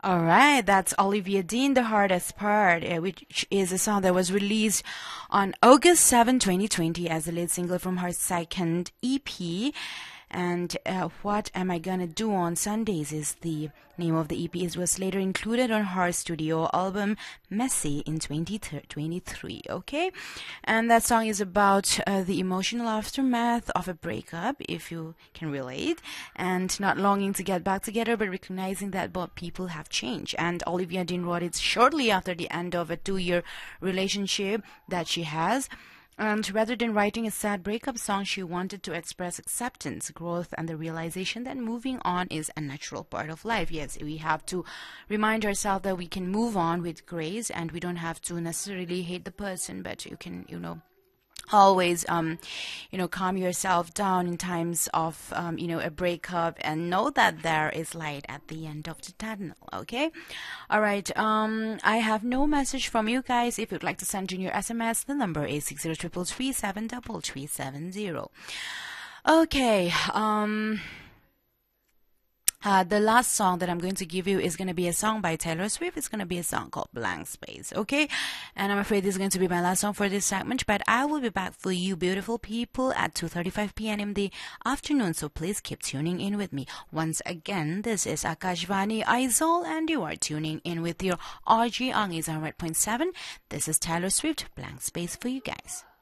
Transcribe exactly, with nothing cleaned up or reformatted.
All right, that's Olivia Dean, The Hardest Part, uh, which is a song that was released on August seventh, twenty twenty as the lead single from her second E P. And uh, What Am I Gonna Do on Sundays is the name of the E P. It was later included on her studio album Messy in twenty twenty-three, okay? And that song is about uh, the emotional aftermath of a breakup, if you can relate, and not longing to get back together, but recognizing that both people have changed. And Olivia Dean wrote it shortly after the end of a two-year relationship that she has. And rather than writing a sad breakup song, she wanted to express acceptance, growth, and the realization that moving on is a natural part of life. Yes, we have to remind ourselves that we can move on with grace, and we don't have to necessarily hate the person, but you can, you know, always um you know calm yourself down in times of um you know a breakup, and know that there is light at the end of the tunnel. Okay, all right. um I have no message from you guys. If you'd like to send in your S M S, the number is six zero three three seven three three seven zero. Okay. um Uh, the last song that I'm going to give you is going to be a song by Taylor Swift. It's going to be a song called Blank Space, okay? And I'm afraid this is going to be my last song for this segment, but I will be back for you beautiful people at two thirty-five p.m. in the afternoon, so please keep tuning in with me. Once again, this is Akashvani Aizol, and you are tuning in with your R G on one oh one point seven. This is Taylor Swift, Blank Space for you guys.